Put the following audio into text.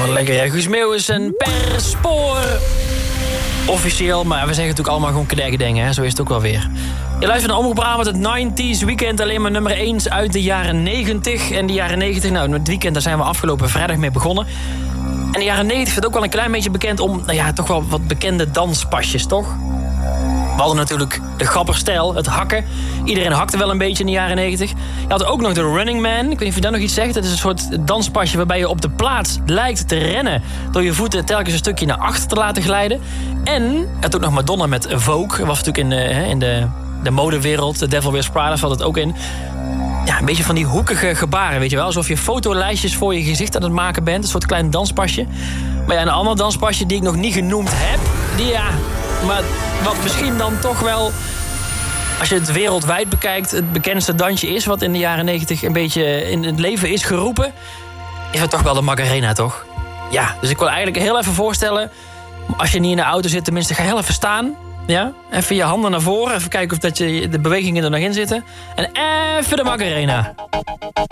Lekker, ja. Guus Meeuwis en Per Spoor. Officieel, maar we zeggen natuurlijk allemaal gewoon kedegedingen, hè. Zo is het ook wel weer. Je luistert naar Omroep Brabant, het 90s weekend. Alleen maar nummer 1 uit de jaren 90. En die jaren 90, nou, het weekend, daar zijn we afgelopen vrijdag mee begonnen. En de jaren 90 werd ook wel een klein beetje bekend om, nou ja, toch wel wat bekende danspasjes, toch? We hadden natuurlijk de grapperstijl, het hakken. Iedereen hakte wel een beetje in de jaren 90. Je had ook nog de Running Man. Ik weet niet of je dat nog iets zegt. Het is een soort danspasje waarbij je op de plaats lijkt te rennen door je voeten telkens een stukje naar achter te laten glijden. En je had ook nog Madonna met Vogue. Was natuurlijk in de modewereld. De Devil Wears Prada valt het ook in. Ja, een beetje van die hoekige gebaren, weet je wel. Alsof je fotolijstjes voor je gezicht aan het maken bent. Een soort klein danspasje. Maar ja, een ander danspasje die ik nog niet genoemd heb. Maar wat misschien dan toch wel, als je het wereldwijd bekijkt, het bekendste dansje is wat in de jaren 90 een beetje in het leven is geroepen, is het toch wel de Macarena, toch? Ja, dus ik wil eigenlijk heel even voorstellen, als je niet in de auto zit, tenminste ga heel even staan. Ja, even je handen naar voren, even kijken of dat je de bewegingen er nog in zitten. En even de Macarena.